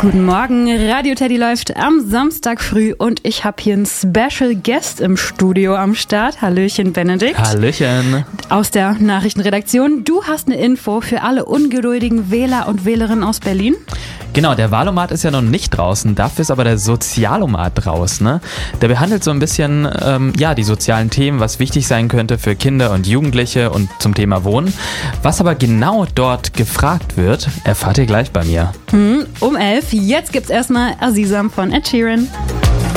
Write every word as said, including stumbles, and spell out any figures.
Guten Morgen, Radio Teddy läuft am Samstag früh und ich habe hier einen Special Guest im Studio am Start. Hallöchen Benedikt. Hallöchen. Aus der Nachrichtenredaktion. Du hast eine Info für alle ungeduldigen Wähler und Wählerinnen aus Berlin. Genau, der Wahlomat ist ja noch nicht draußen, dafür ist aber der Sozialomat draußen. Ne? Der behandelt so ein bisschen ähm, ja, die sozialen Themen, was wichtig sein könnte für Kinder und Jugendliche und zum Thema Wohnen. Was aber genau dort gefragt wird, erfahrt ihr gleich bei mir. Hm, um elf. Jetzt gibt's erstmal Azizam von Ed Sheeran.